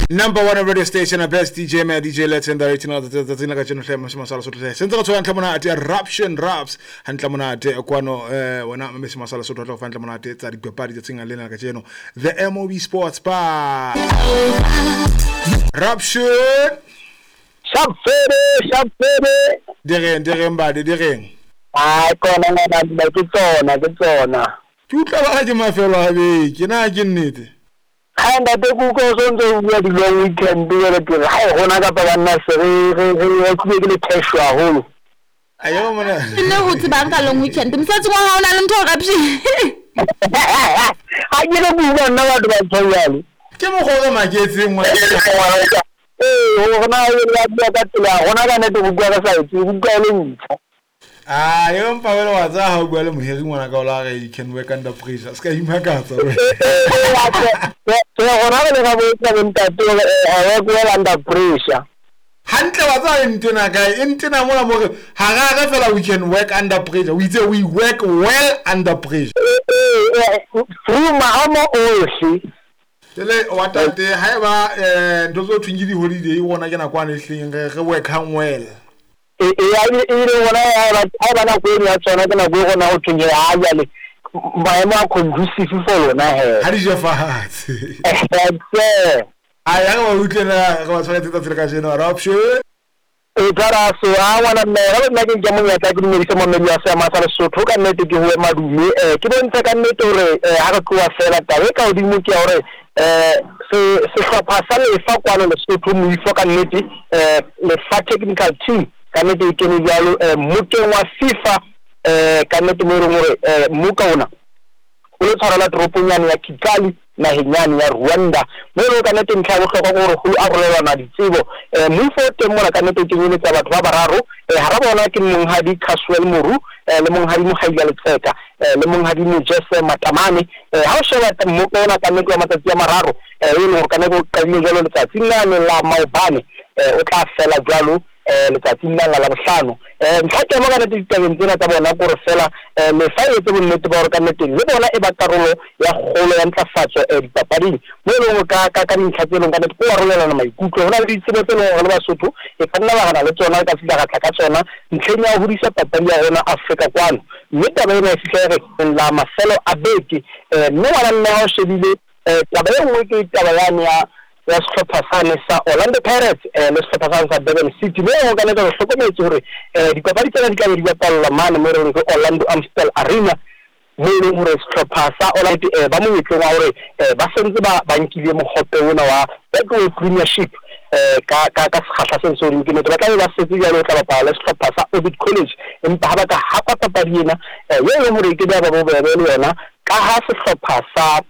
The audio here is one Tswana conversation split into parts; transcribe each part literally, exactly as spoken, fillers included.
Number one radio station, a best D J man, D J Let's and the original the thing like general famous masala so to say. Since also antlamona at eruption raps antlamona at kwano eh wena mse masala so to antlamona at tsa dipapadi tsa tsinga lena ka jeno. The M O B Sports Bar. Eruption. Sharp fere, sharp fere. Direng, direng ba, direng. Ah, kona na na ke tsona, ke tsona. Ke utla ba ke mafelo a be, ke na ke nnete. Handa te ku ko sonto bua di long weekend be le ke ha hona ka ba nna se re re re ke ke le cash wa holo. Ayo mona. Nne ho tseba ka long weekend. Msatsi wa ha ona le ntho Eruption. Ha ke le bua nna ba ba tsayale. Ke mo go ga maketseng mo. Eh, ho na le la bua ka tsela, hona ka nete go bua ka sa itse, go ka le ntho. Ah, yo mpa wele wa tsa ha o bua le mohiri ngwana ka o la re can work under pressure. Ska imakatsa we. So hona le ga bo tsa ntate a work under pressure. Hantle wa tsa intena ka intena mola mo ha ga ga fela we can work under pressure. We say we work well under pressure. Through my amo ohle. Tele wa tate ha ba eh ndozo thwingi di holiday wona ke na kwana ehleng re work hang well. E ya ile wona ya ba ba na go ya tsona ke na go gona o thwingi ha ya le maemo a conducive for lona he. Ha di je fahatse. Eh. Ai ha go utlena go tsaya tsa tsela ka jeno Eruption. E tara so a wana me ga nna ke jamu ya tla ke mo isa mo me ya sa masala Sotho ka nnete ke ho madume eh ke bontsha ka nnete hore ha re tloa fela tawe ka hodimo ke hore eh se se hlopha sa le fa kwano le Sotho mo ifo ka nnete eh le fa technical team ka nnete ke ne jalo moteng wa FIFA eh ka nnete mo re hore eh mo ka ona o le tshwara la troponyane ya Kigali na hinyane ya Rwanda mo re ka nnete ntlha go tlhoka gore go a rolelana ditsebo eh mo fo teng mo ka nnete ke nyele tsa batho ba bararo eh ha ra bona ke mong ha di Casual Moru eh le mong ha di Mogaiya Letseka eh le mong ha di Mojese Matamane eh ha o sheba mo bona ka nnete ya matsatsi ya mararo eh e le ka nnete ka le jalo letsatsi ngane la maobane eh o tla fela jalo eh letsatsi la la bohlano eh ntlha mo ka nnete ditabeng tsena tsa bona gore fela eh le fa e tse bonnete ba gore ka nnete le bona e ba karolo ya kgolo ya ntlafatso eh dipapading mo le ka ka ka dintlha tse leng ka nnete go arolelana maikutlo hona le ditsebo tse leng gore le Basotho e ka nna ba gana le tsona ka fila ga tla ka tsona ntlheng ya ho hodisa papadi ya rona Afrika kwano mme taba ena e fitlhere la mafelo a beke eh mme wa nna ho shebile eh taba e nngwe ke taba ya ya ya sehlopha sane sa Orlando Pirates eh le sehlopha sane sa Durban City le go kana go hlokometse hore eh dipapadi tsena di ka di bapalla mane mo re Orlando Amstel Arena mo le hore sehlopha sa Orlando eh ba mo yetlong wa hore eh ba sentse ba bankile mogope ona wa Betway Premiership eh ka ka ka sekgahla se so re ke ne ba tla ba setse ya le tla bapala le sehlopha sa Ovid College empa ha ba ka hapa papadi ena eh ye le hore ke ba ba bo bebe le yona ka ha sehlopha sa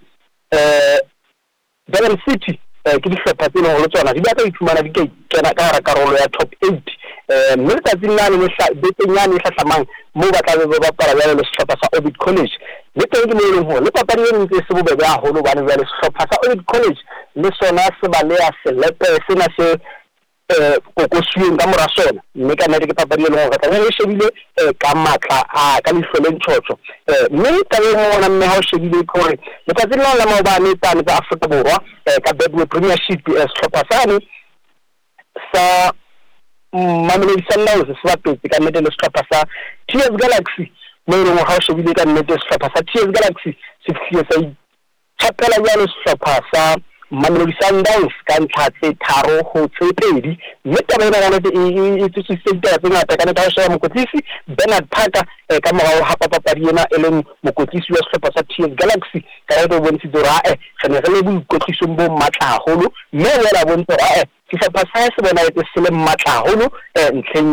eh Durban City ke dihlopha tse leng go tsona di batla iphumana di ka kena ka hara karolo ya top eight eh mme tsa tsina le mehla betenyane e hlahlamang mo ba tla be ba para ya le sehlopha sa Ovid College le teng ke mo le ho le papadi e ntse se bobebe a holo bana ba le sehlopha sa Ovid College le sona se ba le a selepe se na se eh kokosweng ka mora sona mme ka nna ke papadi e leng go tla re shebile ka matla a ka lehlole ntshotso eh mme ka le mona mme ha o shebile gore le tsa tsena la maobane tsane tsa Afrika Borwa ka Betway Premiership sehlopha sane sa Mamelodi Sundowns se bapetse ka nnete le sehlopha sa T S Galaxy mo re mo ha o shebile ka nnete sehlopha sa T S Galaxy se fihle sa chapela ya le sehlopha sa Mamelodi Sundowns ka ntlha tse tharo go tse pedi mme taba ena ga nnete e tsitsitse ditaba tse ngata ka nnete ha o sheba mokotlisi Bernard Parker ka morao ha papadi ena e leng mokotlisi wa sehlopha sa T S Galaxy ka re bo bontsi dora eh re ne re le boikotlisong bo matla haholo mme wela bontsha eh sehlopha sa se bona e se le matla haholo ntlheng